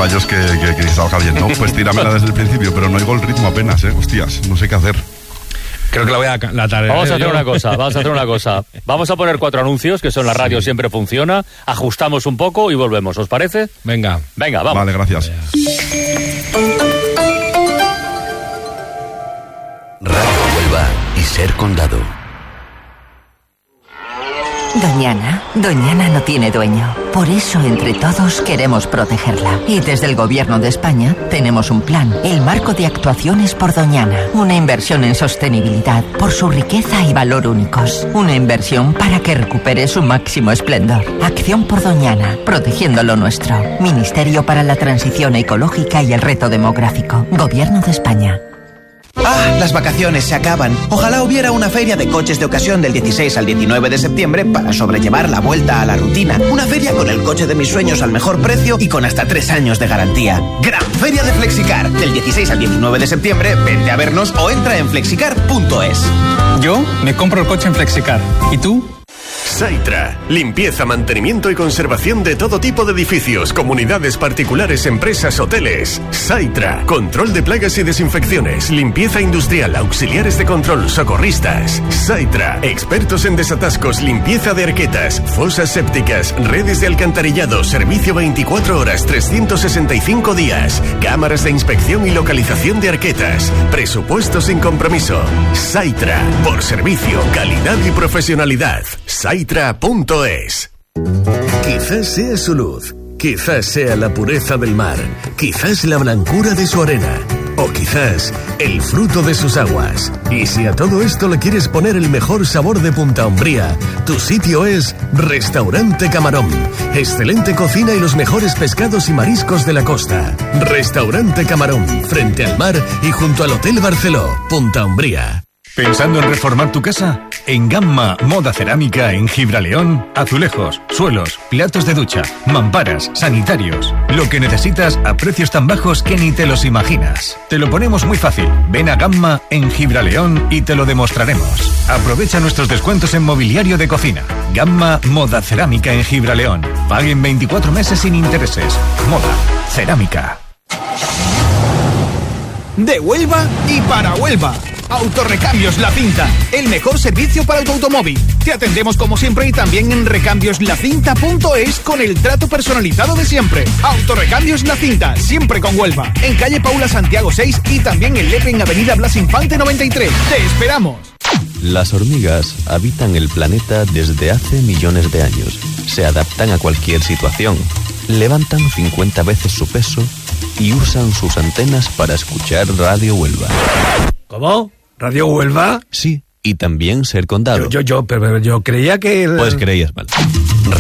caballos que salga bien, ¿no? Pues tíramela desde el principio, pero no oigo el ritmo apenas, hostias, no sé qué hacer. Creo que la voy a tarea. Vamos a hacer una cosa. Vamos a poner 4 anuncios, que eso en la radio siempre funciona. Ajustamos un poco y volvemos, ¿os parece? Venga, vamos. Vale, gracias. Radio Huelva y Ser Condado. Doñana no tiene dueño. Por eso, entre todos, queremos protegerla. Y desde el Gobierno de España tenemos un plan, el Marco de Actuaciones por Doñana. Una inversión en sostenibilidad, por su riqueza y valor únicos. Una inversión para que recupere su máximo esplendor. Acción por Doñana, protegiendo lo nuestro. Ministerio para la Transición Ecológica y el Reto Demográfico. Gobierno de España. ¡Ah! Las vacaciones se acaban. Ojalá hubiera una feria de coches de ocasión del 16 al 19 de septiembre para sobrellevar la vuelta a la rutina. Una feria con el coche de mis sueños al mejor precio y con hasta 3 años de garantía. Gran Feria de Flexicar. Del 16 al 19 de septiembre, vente a vernos o entra en flexicar.es. Yo me compro el coche en Flexicar. ¿Y tú? Saitra, limpieza, mantenimiento y conservación de todo tipo de edificios, comunidades particulares, empresas, hoteles. Saitra, control de plagas y desinfecciones, limpieza industrial, auxiliares de control, socorristas. Saitra, expertos en desatascos, limpieza de arquetas, fosas sépticas, redes de alcantarillado, servicio 24 horas, 365 días, cámaras de inspección y localización de arquetas, presupuesto sin compromiso. Saitra, por servicio, calidad y profesionalidad. Saitra.es. Quizás sea su luz, quizás sea la pureza del mar, quizás la blancura de su arena, o quizás el fruto de sus aguas. Y si a todo esto le quieres poner el mejor sabor de Punta Umbría, tu sitio es Restaurante Camarón. Excelente cocina y los mejores pescados y mariscos de la costa. Restaurante Camarón, frente al mar y junto al Hotel Barceló, Punta Umbría. ¿Pensando en reformar tu casa? En Gamma Moda Cerámica en Gibraleón, azulejos, suelos, platos de ducha, mamparas, sanitarios. Lo que necesitas a precios tan bajos que ni te los imaginas. Te lo ponemos muy fácil. Ven a Gamma en Gibraleón y te lo demostraremos. Aprovecha nuestros descuentos en mobiliario de cocina. Gamma Moda Cerámica en Gibraleón. Paguen 24 meses sin intereses. Moda Cerámica. De Huelva y para Huelva. Autorrecambios La Cinta, el mejor servicio para tu automóvil. Te atendemos como siempre y también en recambiosLacinta.es con el trato personalizado de siempre. Autorrecambios La Cinta, siempre con Huelva. En calle Paula Santiago 6 y también en Lepe en avenida Blas Infante 93. ¡Te esperamos! Las hormigas habitan el planeta desde hace millones de años. Se adaptan a cualquier situación. Levantan 50 veces su peso y usan sus antenas para escuchar Radio Huelva. ¿Cómo? ¿Radio Huelva? Sí, y también Ser Condado. Pero yo creía que... Pues creías mal.